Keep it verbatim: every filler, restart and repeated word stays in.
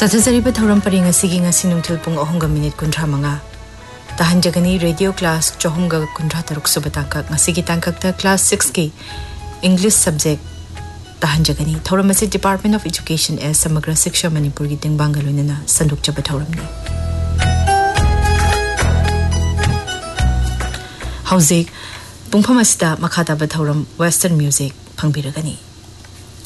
Chathazariba Thoram Paring Asigi ngasi numthil pung ahunga minute kuntra manga. Tahanjagani radio class chohumga kuntra taruk subatangkak ngasigi tangkakta class six ki English subject tahanjagani Thoram Asi Department of Education as Samagra Siksha Manipur gi ting Bangalore sanduk chaba thoram ni. Hauzik pungphamasida makhata ba thoram Western music phangbiragani.